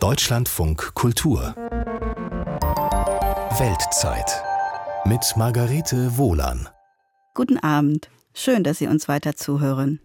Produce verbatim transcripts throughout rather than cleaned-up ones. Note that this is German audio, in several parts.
Deutschlandfunk Kultur Weltzeit mit Margarete Wohlan. Guten Abend. Schön, dass Sie uns weiter zuhören.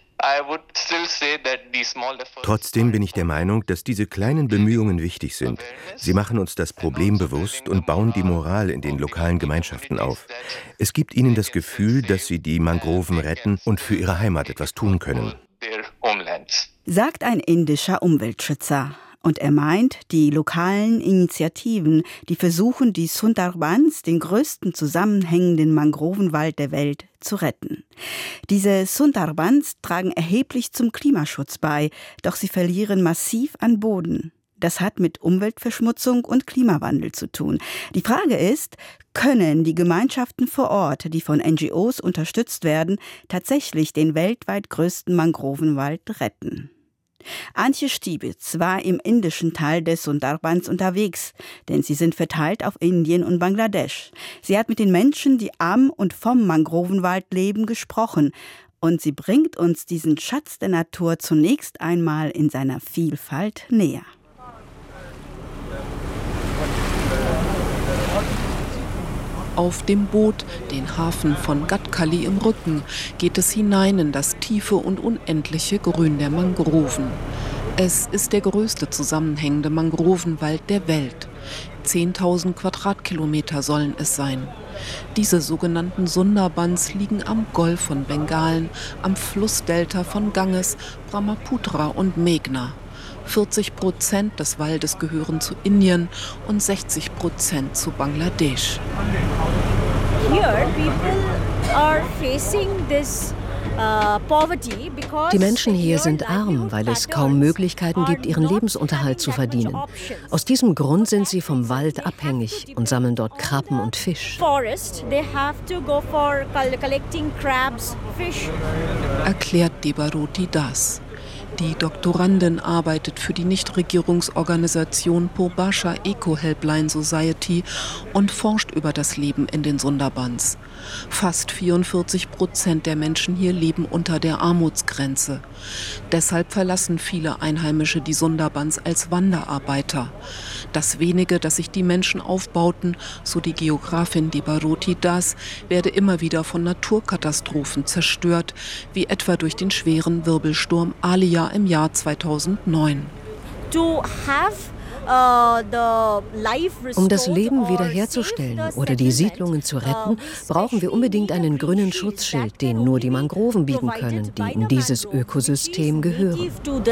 Trotzdem bin ich der Meinung, dass diese kleinen Bemühungen wichtig sind. Sie machen uns das Problem bewusst und bauen die Moral in den lokalen Gemeinschaften auf. Es gibt ihnen das Gefühl, dass sie die Mangroven retten und für ihre Heimat etwas tun können. Sagt ein indischer Umweltschützer. Und er meint, die lokalen Initiativen, die versuchen, die Sundarbans, den größten zusammenhängenden Mangrovenwald der Welt, zu retten. Diese Sundarbans tragen erheblich zum Klimaschutz bei, doch sie verlieren massiv an Boden. Das hat mit Umweltverschmutzung und Klimawandel zu tun. Die Frage ist, können die Gemeinschaften vor Ort, die von N G Os unterstützt werden, tatsächlich den weltweit größten Mangrovenwald retten? Antje Stiebitz war im indischen Teil des Sundarbans unterwegs, denn sie sind verteilt auf Indien und Bangladesch. Sie hat mit den Menschen, die am und vom Mangrovenwald leben, gesprochen. Und sie bringt uns diesen Schatz der Natur zunächst einmal in seiner Vielfalt näher. Auf dem Boot, den Hafen von Gadkali im Rücken, geht es hinein in das tiefe und unendliche Grün der Mangroven. Es ist der größte zusammenhängende Mangrovenwald der Welt. zehntausend Quadratkilometer sollen es sein. Diese sogenannten Sundarbans liegen am Golf von Bengalen, am Flussdelta von Ganges, Brahmaputra und Meghna. vierzig Prozent des Waldes gehören zu Indien und sechzig Prozent zu Bangladesch. Die Menschen hier sind arm, weil es kaum Möglichkeiten gibt, ihren Lebensunterhalt zu verdienen. Aus diesem Grund sind sie vom Wald abhängig und sammeln dort Krabben und Fisch. Erklärt Debaroti Das. Die Doktorandin arbeitet für die Nichtregierungsorganisation Pobasha Eco Helpline Society und forscht über das Leben in den Sundarbans. Fast vierundvierzig Prozent der Menschen hier leben unter der Armutsgrenze. Deshalb verlassen viele Einheimische die Sundarbans als Wanderarbeiter. Das wenige, das sich die Menschen aufbauten, so die Geografin Debaroti Das, werde immer wieder von Naturkatastrophen zerstört, wie etwa durch den schweren Wirbelsturm Alia im Jahr zweitausendneun. Um das Leben wiederherzustellen oder die Siedlungen zu retten, brauchen wir unbedingt einen grünen Schutzschild, den nur die Mangroven bieten können, die in dieses Ökosystem gehören.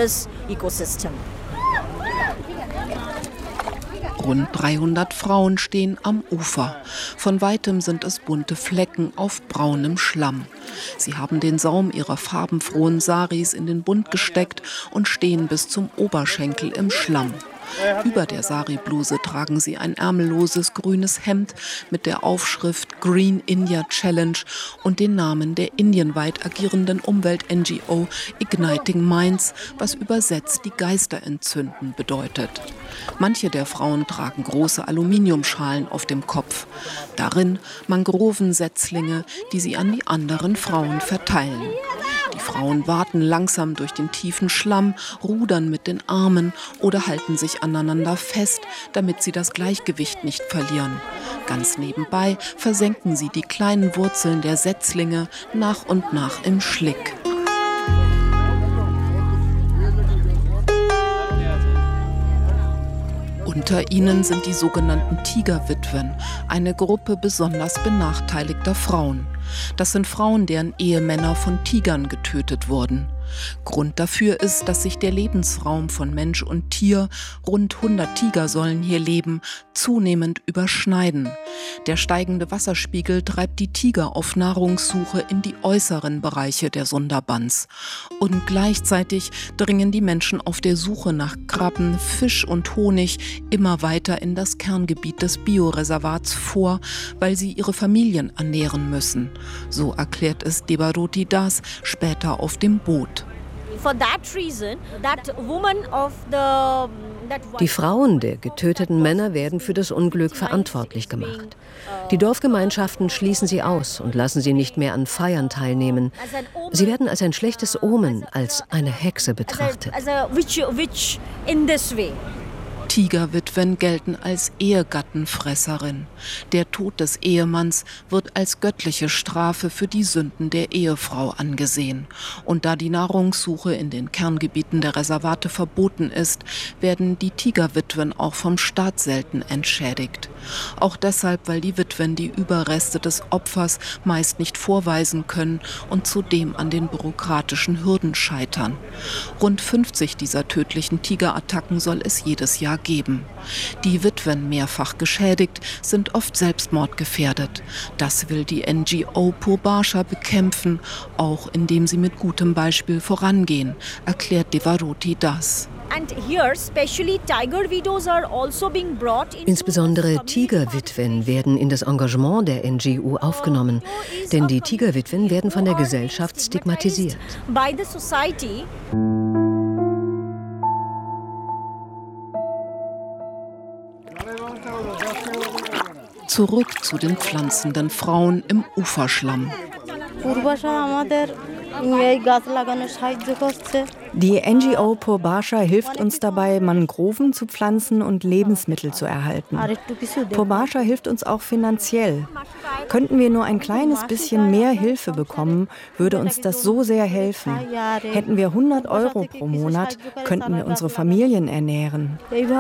Rund dreihundert Frauen stehen am Ufer. Von weitem sind es bunte Flecken auf braunem Schlamm. Sie haben den Saum ihrer farbenfrohen Saris in den Bund gesteckt und stehen bis zum Oberschenkel im Schlamm. Über der Sari-Bluse tragen sie ein ärmelloses grünes Hemd mit der Aufschrift Green India Challenge und den Namen der indienweit agierenden Umwelt-N G O Igniting Minds, was übersetzt die Geister entzünden bedeutet. Manche der Frauen tragen große Aluminiumschalen auf dem Kopf. Darin Mangrovensetzlinge, die sie an die anderen Frauen verteilen. Die Frauen warten langsam durch den tiefen Schlamm, rudern mit den Armen oder halten sich aneinander fest, damit sie das Gleichgewicht nicht verlieren. Ganz nebenbei versenken sie die kleinen Wurzeln der Setzlinge nach und nach im Schlick. Unter ihnen sind die sogenannten Tigerwitwen, eine Gruppe besonders benachteiligter Frauen. Das sind Frauen, deren Ehemänner von Tigern getötet wurden. Grund dafür ist, dass sich der Lebensraum von Mensch und Tier, rund hundert Tiger sollen hier leben, zunehmend überschneiden. Der steigende Wasserspiegel treibt die Tiger auf Nahrungssuche in die äußeren Bereiche der Sundarbans. Und gleichzeitig dringen die Menschen auf der Suche nach Krabben, Fisch und Honig immer weiter in das Kerngebiet des Bioreservats vor, weil sie ihre Familien ernähren müssen. So erklärt es Debaroti Das später auf dem Boot. Die Frauen der getöteten Männer werden für das Unglück verantwortlich gemacht. Die Dorfgemeinschaften schließen sie aus und lassen sie nicht mehr an Feiern teilnehmen. Sie werden als ein schlechtes Omen, als eine Hexe betrachtet. Tigerwitwen gelten als Ehegattenfresserin. Der Tod des Ehemanns wird als göttliche Strafe für die Sünden der Ehefrau angesehen. Und da die Nahrungssuche in den Kerngebieten der Reservate verboten ist, werden die Tigerwitwen auch vom Staat selten entschädigt. Auch deshalb, weil die Witwen die Überreste des Opfers meist nicht vorweisen können und zudem an den bürokratischen Hürden scheitern. Rund fünfzig dieser tödlichen Tigerattacken soll es jedes Jahr geben. Die Witwen, mehrfach geschädigt, sind oft selbstmordgefährdet. Das will die N G O Purbarcha bekämpfen, auch indem sie mit gutem Beispiel vorangehen, erklärt Devaroti Das. Insbesondere Tigerwitwen werden in das Engagement der N G O aufgenommen, denn die Tigerwitwen werden von der Gesellschaft stigmatisiert. Zurück zu den pflanzenden Frauen im Uferschlamm. Die N G O Purbarcha hilft uns dabei, Mangroven zu pflanzen und Lebensmittel zu erhalten. Purbarcha hilft uns auch finanziell. Könnten wir nur ein kleines bisschen mehr Hilfe bekommen, würde uns das so sehr helfen. Hätten wir hundert Euro pro Monat, könnten wir unsere Familien ernähren.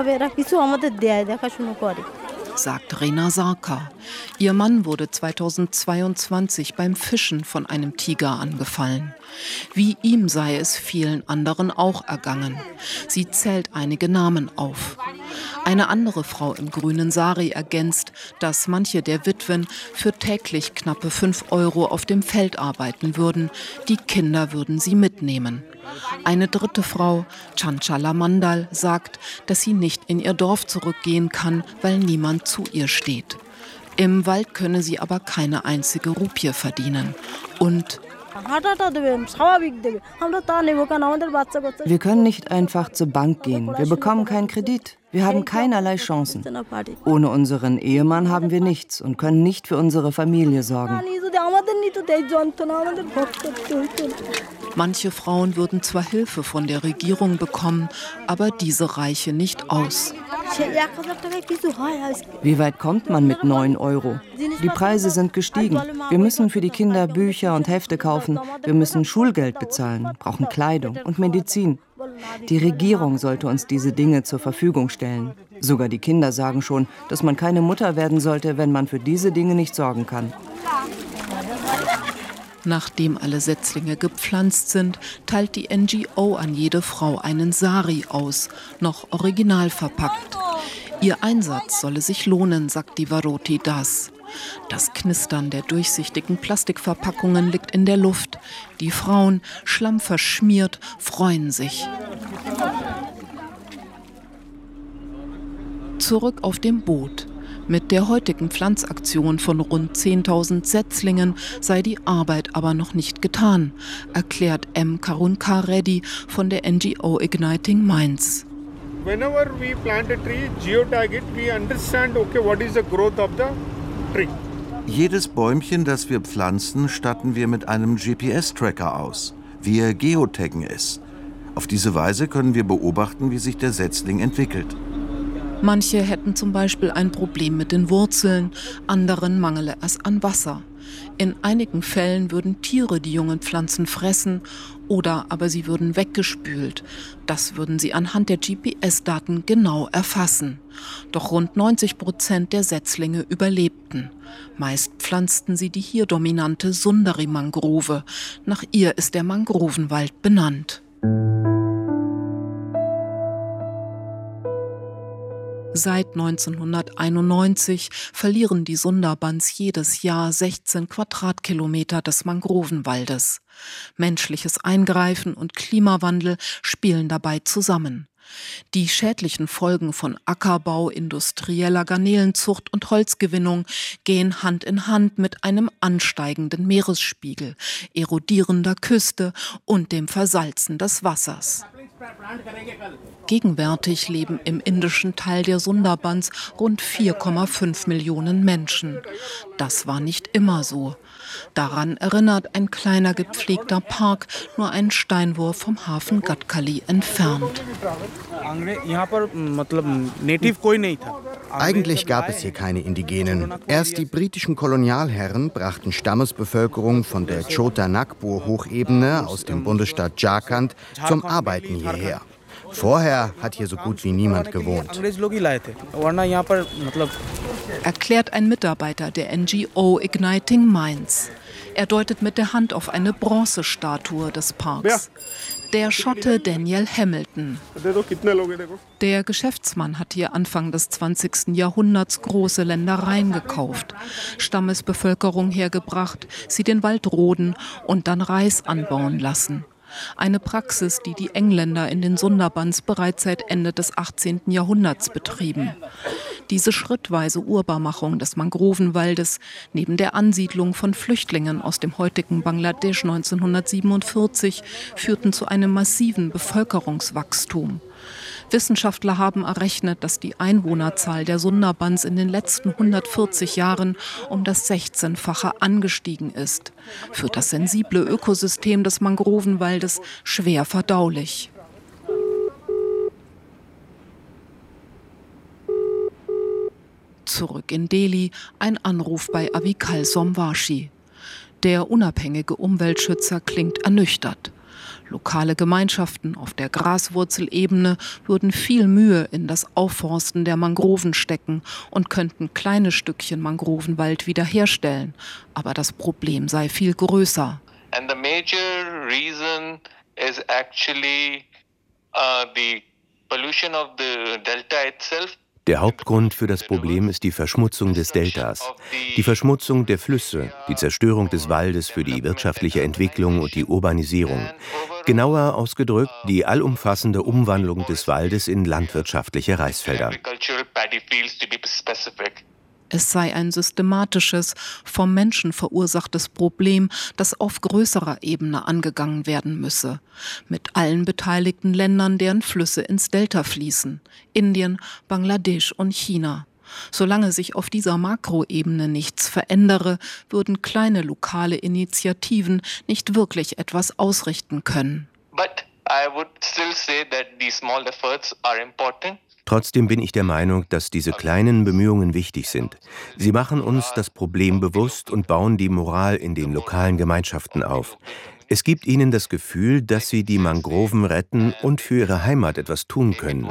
Sagt Rena Sarkar. Ihr Mann wurde zweitausendzweiundzwanzig beim Fischen von einem Tiger angefallen. Wie ihm sei es vielen anderen auch ergangen. Sie zählt einige Namen auf. Eine andere Frau im grünen Sari ergänzt, dass manche der Witwen für täglich knappe fünf Euro auf dem Feld arbeiten würden. Die Kinder würden sie mitnehmen. Eine dritte Frau, Chanchala Mandal, sagt, dass sie nicht in ihr Dorf zurückgehen kann, weil niemand zu ihr steht. Im Wald könne sie aber keine einzige Rupie verdienen. Und wir können nicht einfach zur Bank gehen. Wir bekommen keinen Kredit. Wir haben keinerlei Chancen. Ohne unseren Ehemann haben wir nichts und können nicht für unsere Familie sorgen. Manche Frauen würden zwar Hilfe von der Regierung bekommen, aber diese reiche nicht aus. Wie weit kommt man mit neun Euro? Die Preise sind gestiegen. Wir müssen für die Kinder Bücher und Hefte kaufen. Wir müssen Schulgeld bezahlen, brauchen Kleidung und Medizin. Die Regierung sollte uns diese Dinge zur Verfügung stellen. Sogar die Kinder sagen schon, dass man keine Mutter werden sollte, wenn man für diese Dinge nicht sorgen kann. Nachdem alle Setzlinge gepflanzt sind, teilt die N G O an jede Frau einen Sari aus, noch original verpackt. Ihr Einsatz solle sich lohnen, sagt Devaroti Das. Das Knistern der durchsichtigen Plastikverpackungen liegt in der Luft. Die Frauen, schlammverschmiert, freuen sich. Zurück auf dem Boot. Mit der heutigen Pflanzaktion von rund zehntausend Setzlingen sei die Arbeit aber noch nicht getan, erklärt M. Karunkar Reddy von der N G O Igniting Minds. Whenever we plant a tree, geotag it, we understand, okay, what is the growth of the tree. Jedes Bäumchen, das wir pflanzen, statten wir mit einem G P S-Tracker aus. Wir geotaggen es. Auf diese Weise können wir beobachten, wie sich der Setzling entwickelt. Manche hätten zum Beispiel ein Problem mit den Wurzeln, anderen mangele es an Wasser. In einigen Fällen würden Tiere die jungen Pflanzen fressen oder aber sie würden weggespült. Das würden sie anhand der G P S-Daten genau erfassen. Doch rund neunzig Prozent der Setzlinge überlebten. Meist pflanzten sie die hier dominante Sundari-Mangrove. Nach ihr ist der Mangrovenwald benannt. Seit neunzehnhunderteinundneunzig verlieren die Sundarbans jedes Jahr sechzehn Quadratkilometer des Mangrovenwaldes. Menschliches Eingreifen und Klimawandel spielen dabei zusammen. Die schädlichen Folgen von Ackerbau, industrieller Garnelenzucht und Holzgewinnung gehen Hand in Hand mit einem ansteigenden Meeresspiegel, erodierender Küste und dem Versalzen des Wassers. Gegenwärtig leben im indischen Teil der Sundarbans rund vier Komma fünf Millionen Menschen. Das war nicht immer so. Daran erinnert ein kleiner gepflegter Park, nur einen Steinwurf vom Hafen Gadkali entfernt. Eigentlich gab es hier keine Indigenen. Erst die britischen Kolonialherren brachten Stammesbevölkerung von der Chota Nagpur-Hochebene aus dem Bundesstaat Jharkhand zum Arbeiten hierher. Vorher hat hier so gut wie niemand gewohnt. Erklärt ein Mitarbeiter der N G O Igniting Minds. Er deutet mit der Hand auf eine Bronzestatue des Parks. Der Schotte Daniel Hamilton. Der Geschäftsmann hat hier Anfang des zwanzigsten Jahrhunderts große Ländereien gekauft, Stammesbevölkerung hergebracht, sie den Wald roden und dann Reis anbauen lassen. Eine Praxis, die die Engländer in den Sundarbans bereits seit Ende des achtzehnten Jahrhunderts betrieben. Diese schrittweise Urbarmachung des Mangrovenwaldes neben der Ansiedlung von Flüchtlingen aus dem heutigen Bangladesch neunzehnhundertsiebenundvierzig führten zu einem massiven Bevölkerungswachstum. Wissenschaftler haben errechnet, dass die Einwohnerzahl der Sundarbans in den letzten hundertvierzig Jahren um das sechzehnfache angestiegen ist. Für das sensible Ökosystem des Mangrovenwaldes schwer verdaulich. Zurück in Delhi, ein Anruf bei Avikal Somvashi. Der unabhängige Umweltschützer klingt ernüchtert. Lokale Gemeinschaften auf der Graswurzelebene würden viel Mühe in das Aufforsten der Mangroven stecken und könnten kleine Stückchen Mangrovenwald wiederherstellen. Aber das Problem sei viel größer. And the major reason is actually uh, the pollution of the delta itself. Der Hauptgrund für das Problem ist die Verschmutzung des Deltas. Die Verschmutzung der Flüsse, die Zerstörung des Waldes für die wirtschaftliche Entwicklung und die Urbanisierung. Genauer ausgedrückt, die allumfassende Umwandlung des Waldes in landwirtschaftliche Reisfelder. Es sei ein systematisches, vom Menschen verursachtes Problem, das auf größerer Ebene angegangen werden müsse. Mit allen beteiligten Ländern, deren Flüsse ins Delta fließen. Indien, Bangladesch und China. Solange sich auf dieser Makroebene nichts verändere, würden kleine lokale Initiativen nicht wirklich etwas ausrichten können. But I would still say that these small efforts are important. Trotzdem bin ich der Meinung, dass diese kleinen Bemühungen wichtig sind. Sie machen uns das Problem bewusst und bauen die Moral in den lokalen Gemeinschaften auf. Es gibt ihnen das Gefühl, dass sie die Mangroven retten und für ihre Heimat etwas tun können.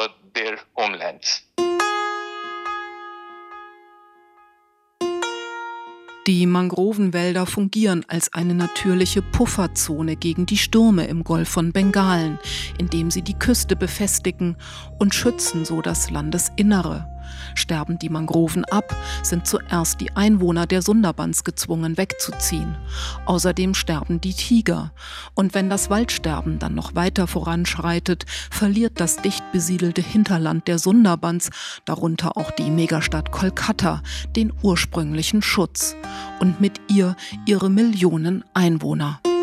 Die Mangrovenwälder fungieren als eine natürliche Pufferzone gegen die Stürme im Golf von Bengalen, indem sie die Küste befestigen und schützen so das Landesinnere. Sterben die Mangroven ab, sind zuerst die Einwohner der Sundarbans gezwungen wegzuziehen. Außerdem sterben die Tiger. Und wenn das Waldsterben dann noch weiter voranschreitet, verliert das dicht besiedelte Hinterland der Sundarbans, darunter auch die Megastadt Kolkata, den ursprünglichen Schutz. Und mit ihr ihre Millionen Einwohner.